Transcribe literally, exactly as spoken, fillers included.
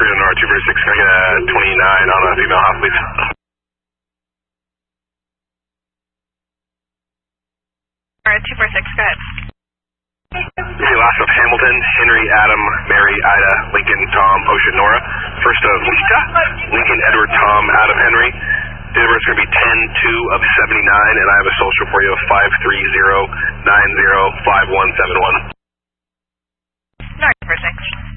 Korea Nora two four six, can I get a twenty-nine on a female hop, please? Alright, two four six, go ahead. Okay, last of Hamilton, Henry, Adam, Mary, Ida, Lincoln, Tom, Ocean, Nora. First of Lisa, Lincoln, Edward, Tom, Adam, Henry. Date of birth is going to be ten two of seventy-nine, and I have a social for you of five three zero nine zero five one seven one. Nora two four six.